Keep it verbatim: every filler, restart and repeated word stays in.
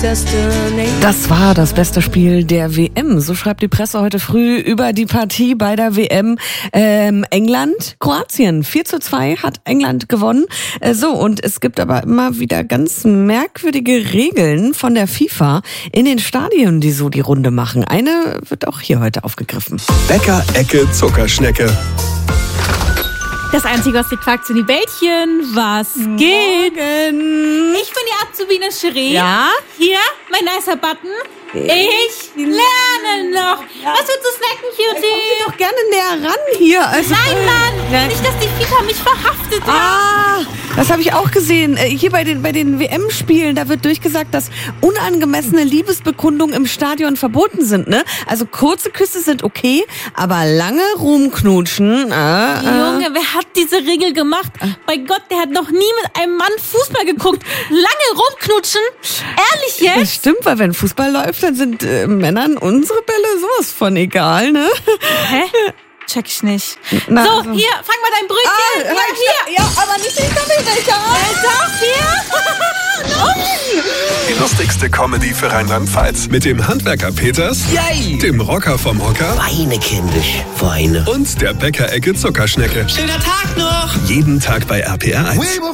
Das war das beste Spiel der W M. So schreibt die Presse heute früh über die Partie bei der W M. Ähm, England, Kroatien. vier zu zwei hat England gewonnen. Äh, so, und es gibt aber immer wieder ganz merkwürdige Regeln von der FIFA in den Stadien, die so die Runde machen. Eine wird auch hier heute aufgegriffen. Bäcker-Ecke Zuckerschnecke. Das Einzige, was dir quakt, sind die Bällchen. Was geht? Morgen. Ich bin die Azubine Cherie. Ja? Hier, mein nicer Button. Ich lerne noch. Was willst du snacken, Cutie? Komm doch gerne näher ran hier. Also, Nein, Mann. äh, Nicht, dass die FIFA mich verhaftet hat. Ah, das habe ich auch gesehen. Äh, Hier bei den, bei den W M-Spielen, da wird durchgesagt, dass unangemessene Liebesbekundungen im Stadion verboten sind. Ne? Also kurze Küsse sind okay, aber lange rumknutschen. Äh, äh. Junge, wer hat diese Regel gemacht? Bei Gott, der hat noch nie mit einem Mann Fußball geguckt. Lange rumknutschen? Ehrlich Das jetzt? stimmt, weil wenn Fußball läuft, dann sind äh, Männern unsere Bälle sowas von egal, ne? Hä? Check ich nicht. Na, so, also- hier, fang mal dein Brötchen. Ah, ja, halt, hier. Ja, aber nicht den Kaffeebecher. Äh, doch, hier. Die lustigste Comedy für Rheinland-Pfalz. Mit dem Handwerker Peters, Yay! dem Rocker vom Hocker Weine, kindisch, Weine. und der Bäcker-Ecke Zuckerschnecke. Schöner Tag noch! Jeden Tag bei R P R eins.